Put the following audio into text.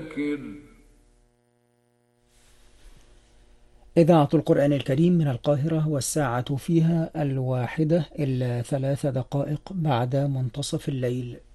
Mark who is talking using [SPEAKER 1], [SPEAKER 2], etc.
[SPEAKER 1] فذكر.
[SPEAKER 2] إذاعة القرآن الكريم من القاهرة، والساعة فيها 1:03 بعد منتصف الليل.